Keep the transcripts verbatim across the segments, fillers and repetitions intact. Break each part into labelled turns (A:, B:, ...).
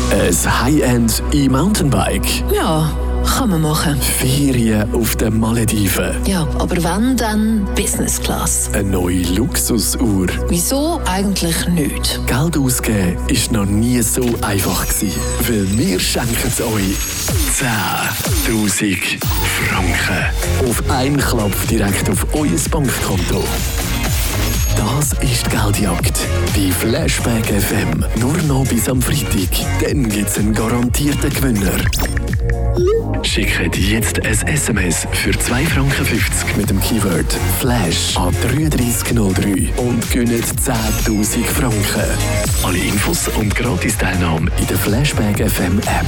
A: Ein High-End E-Mountainbike.
B: Ja, kann man machen.
A: Ferien auf den Malediven.
B: Ja, aber wenn, dann Business Class.
A: Eine neue Luxusuhr.
B: Wieso eigentlich nicht?
A: Geld ausgeben war noch nie so einfach gewesen, weil wir schenken es euch zehntausend Franken. Auf einen Klapp direkt auf euer Bankkonto. Das ist die Geldjagd bei Flashback F M. Nur noch bis am Freitag. Dann gibt es einen garantierten Gewinner. Schickt jetzt ein S M S für zwei Franken fünfzig mit dem Keyword Flash an drei drei null drei und gönnt zehntausend Franken. Alle Infos und Gratis-Teilnahme in der Flashback F M App.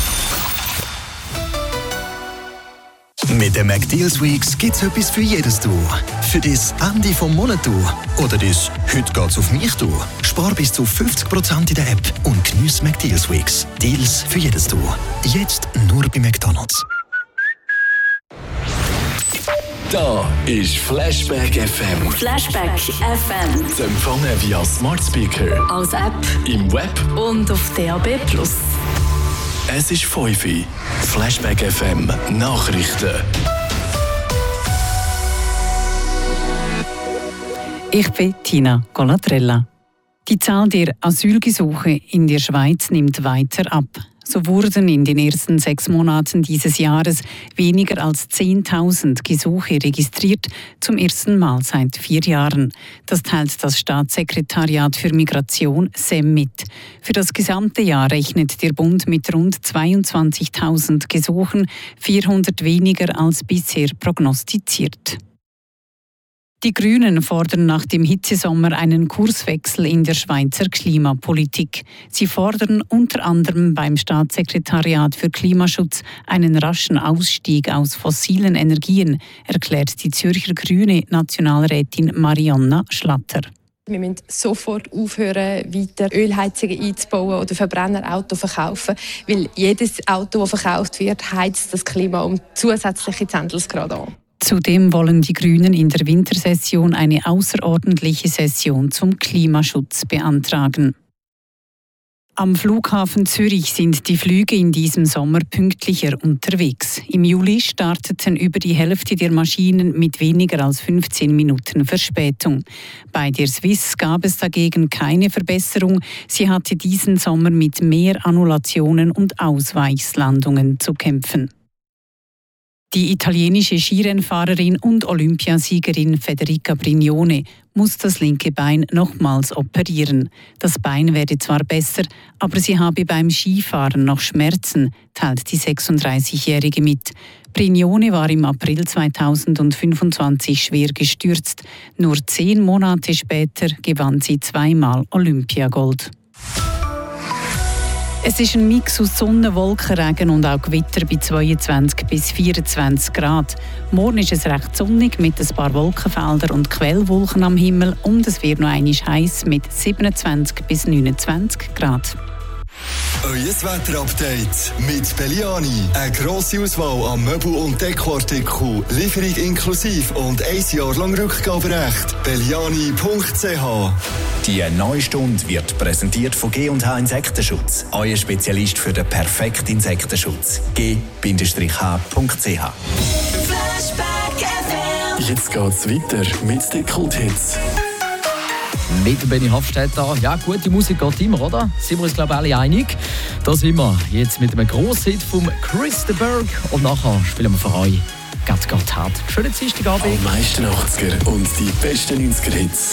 C: Mit den McDeals Weeks gibt's etwas für jedes Du. Für das Ende vom Monat Du oder das «Heute geht's auf mich» Du. Spar bis zu fünfzig Prozent in der App und geniess McDeals Weeks. Deals für jedes Du. Jetzt nur bei McDonald's.
A: Da ist Flashback F M.
D: Flashback F M.
A: Zu empfangen via Smart Speaker,
D: Als App
A: im Web
D: und auf D A B plus.
A: Es ist fünf Uhr. Flashback F M Nachrichten.
E: Ich bin Tina Colatrella. Die Zahl der Asylgesuche in der Schweiz nimmt weiter ab. So wurden in den ersten sechs Monaten dieses Jahres weniger als zehntausend Gesuche registriert, zum ersten Mal seit vier Jahren. Das teilt das Staatssekretariat für Migration S E M mit. Für das gesamte Jahr rechnet der Bund mit rund zweiundzwanzigtausend Gesuchen, vierhundert weniger als bisher prognostiziert. Die Grünen fordern nach dem Hitzesommer einen Kurswechsel in der Schweizer Klimapolitik. Sie fordern unter anderem beim Staatssekretariat für Klimaschutz einen raschen Ausstieg aus fossilen Energien, erklärt die Zürcher Grüne Nationalrätin Marionna Schlatter.
F: Wir müssen sofort aufhören, weiter Ölheizungen einzubauen oder Verbrennerautos zu verkaufen, weil jedes Auto, das verkauft wird, heizt das Klima um zusätzliche Zentelsgrade an.
E: Zudem wollen die Grünen in der Wintersession eine außerordentliche Session zum Klimaschutz beantragen. Am Flughafen Zürich sind die Flüge in diesem Sommer pünktlicher unterwegs. Im Juli starteten über die Hälfte der Maschinen mit weniger als fünfzehn Minuten Verspätung. Bei der Swiss gab es dagegen keine Verbesserung. Sie hatte diesen Sommer mit mehr Annulationen und Ausweichslandungen zu kämpfen. Die italienische Skirennfahrerin und Olympiasiegerin Federica Brignone muss das linke Bein nochmals operieren. Das Bein werde zwar besser, aber sie habe beim Skifahren noch Schmerzen, teilt die sechsunddreißigjährige mit. Brignone war im April zweitausendfünfundzwanzig schwer gestürzt. Nur zehn Monate später gewann sie zweimal Olympiagold. Es ist ein Mix aus Sonne, Wolken, Regen und auch Gewitter bei zweiundzwanzig bis vierundzwanzig Grad. Morgen ist es recht sonnig mit ein paar Wolkenfeldern und Quellwolken am Himmel und es wird noch einmal heiß mit siebenundzwanzig bis neunundzwanzig Grad.
C: Euer Wetterupdate mit Belliani. Eine grosse Auswahl an Möbel- und Dekoartikeln, Lieferung inklusive und ein Jahr lang Rückgaberecht. Belliani punkt c h.
G: Die neue Stunde wird präsentiert von G und H Insektenschutz. Euer Spezialist für den perfekten Insektenschutz. G H punkt c h.
A: Jetzt geht's weiter mit den Kulthits.
H: Mit Benny Hofstetter. Ja, gute Musik geht immer, oder? Sind wir uns, glaube ich, alle einig. Da sind wir jetzt mit einem Grosshit vom Chris de Burgh. Und nachher spielen wir für euch ganz, ganz hart. Schönen Dienstagabend.
A: Am meisten achtziger und die besten neunziger Hits.